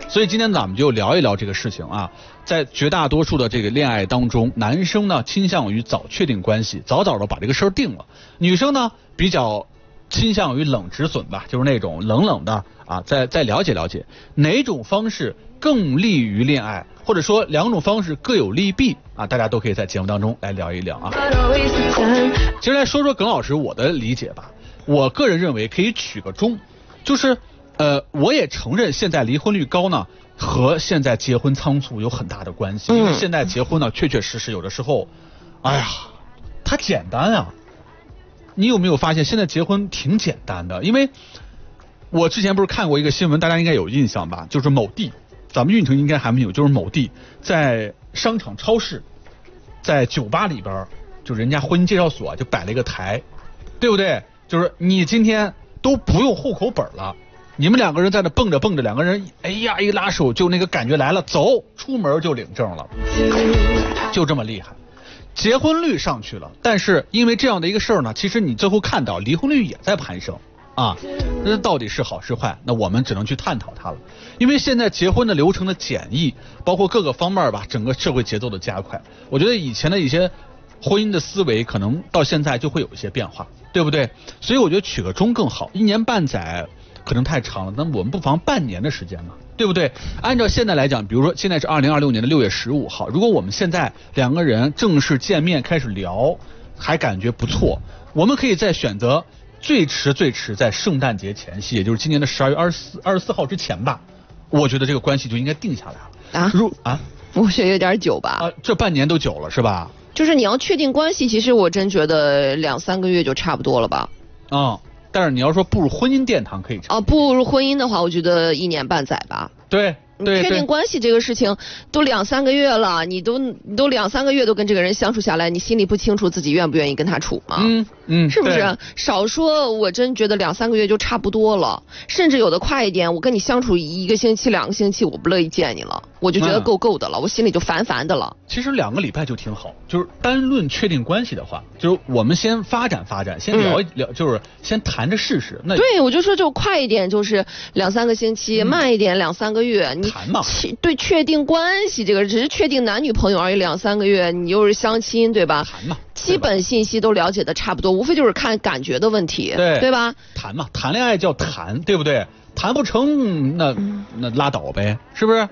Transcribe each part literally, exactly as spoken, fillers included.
所以今天咱们就聊一聊这个事情啊。在绝大多数的这个恋爱当中，男生呢倾向于早确定关系，早早的把这个事儿定了；女生呢比较倾向于冷止损吧，就是那种冷冷的啊，再再了解了解哪种方式更利于恋爱，或者说两种方式各有利弊啊，大家都可以在节目当中来聊一聊啊。其实来说说耿老师我的理解吧，我个人认为可以取个中，就是呃，我也承认现在离婚率高呢，和现在结婚仓促有很大的关系，因为现在结婚呢，确确实实有的时候，哎呀，它简单啊。你有没有发现现在结婚挺简单的？因为我之前不是看过一个新闻，大家应该有印象吧？就是某地，咱们运城应该还没有，就是某地在商场、超市、在酒吧里边，就人家婚姻介绍所、啊、就摆了一个台，对不对？就是你今天都不用户口本了，你们两个人在那蹦着蹦着，两个人哎呀一拉手就那个感觉来了，走，出门就领证了，就这么厉害。结婚率上去了，但是因为这样的一个事儿呢，其实你最后看到离婚率也在攀升啊，那到底是好是坏？那我们只能去探讨它了。因为现在结婚的流程的简易，包括各个方面吧，整个社会节奏的加快，我觉得以前的一些婚姻的思维可能到现在就会有一些变化，对不对？所以我觉得取个中更好，一年半载可能太长了，那我们不妨半年的时间嘛，对不对？按照现在来讲，比如说现在是二零二六年的六月十五号，如果我们现在两个人正式见面开始聊，还感觉不错，我们可以再选择最迟最迟在圣诞节前夕，也就是今年的十二月二十四二十四号之前吧，我觉得这个关系就应该定下来了啊。 如啊， 我觉得有点久吧。 啊，这半年都久了是吧？ 就是你要确定关系，其实我真觉得两三个月就差不多了吧。 嗯。但是你要说步入婚姻殿堂可以哦，步入婚姻的话，我觉得一年半载吧。 对，对， 确定关系这个事情都两三个月了，你都你都两三个月都跟这个人相处下来，你心里不清楚自己愿不愿意跟他处吗？ 嗯嗯， 是不是？少说我真觉得两三个月就差不多了，甚至有的快一点，我跟你相处一个星期、两个星期，我不乐意见你了，我就觉得够够的了，嗯、我心里就烦烦的了。 其实两个礼拜就挺好，就是单论确定关系的话，就是我们先发展发展，先聊一聊，嗯、就是先谈着试试。那对，我就说就快一点，就是两三个星期；嗯、慢一点，两三个月。你谈嘛。 对，确定关系这个只是确定男女朋友而已，两三个月你又是相亲，对吧？ 谈嘛， 基本信息都了解的差不多，无非就是看感觉的问题， 对对吧？ 谈嘛，谈恋爱叫谈，对不对？谈不成那那拉倒呗，是不是？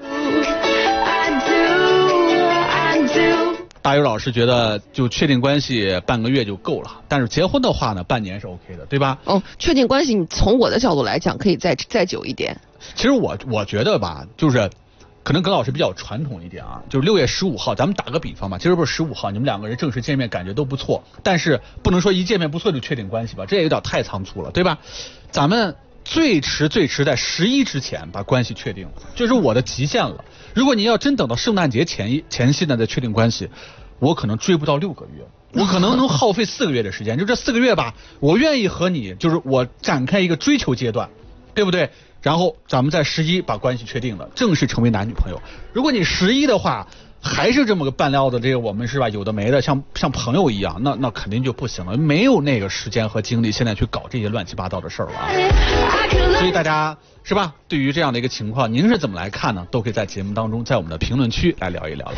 大宇老师觉得就确定关系半个月就够了，但是结婚的话呢，半年是 OK 的，对吧？ 哦，确定关系，你从我的角度来讲，可以再再久一点。 其实我我觉得吧，就是可能耿老师比较传统一点啊，就是六月十五号，咱们打个比方吧，今儿不是十五号，你们两个人正式见面，感觉都不错，但是不能说一见面不错就确定关系吧，这也有点太仓促了，对吧？咱们最迟最迟在十一之前把关系确定了，这是我的极限了。如果你要真等到圣诞节前一前夕呢再确定关系，我可能追不到六个月，我可能能耗费四个月的时间，就这四个月吧，我愿意和你就是我展开一个追求阶段，对不对？然后咱们在十一把关系确定了，正式成为男女朋友。如果你十一的话还是这么个半料的，这个我们是吧有的没的，像像朋友一样，那那肯定就不行了，没有那个时间和精力现在去搞这些乱七八糟的事儿了啊。所以大家是吧，对于这样的一个情况您是怎么来看呢？都可以在节目当中在我们的评论区来聊一聊。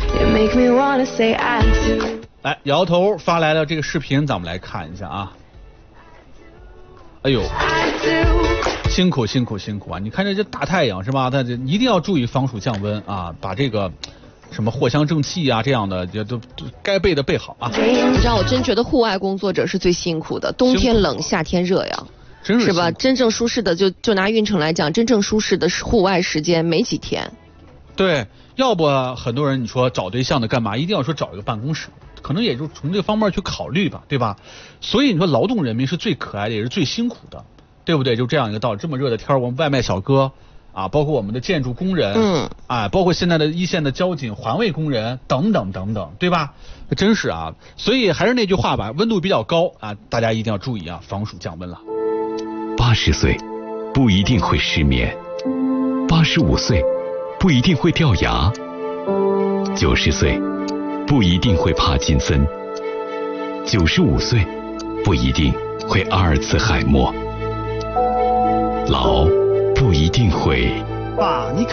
来，摇头发来了这个视频，咱们来看一下啊。哎呦，辛苦辛苦辛苦啊！你看这这大太阳是吧？它这一定要注意防暑降温啊，把这个什么藿香正气啊这样的也都该备的备好啊。 你知道我真觉得户外工作者是最辛苦的，冬天冷夏天热呀， 真是是吧？真正舒适的就就拿运城来讲，真正舒适的户外时间没几天。 对，要不很多人你说找对象的干嘛一定要说找一个办公室，可能也就从这个方面去考虑吧，对吧？所以你说劳动人民是最可爱的也是最辛苦的，对不对？就这样一个道理。这么热的天，我们外卖小哥啊，包括我们的建筑工人，嗯，啊，包括现在的一线的交警、环卫工人等等等等，对吧？真是啊，所以还是那句话吧，温度比较高啊，大家一定要注意啊，防暑降温了。 八十岁不一定会失眠，八十五岁不一定会掉牙，九十岁不一定会帕金森，九十五岁不一定会阿尔茨海默，老不一定会。 爸，你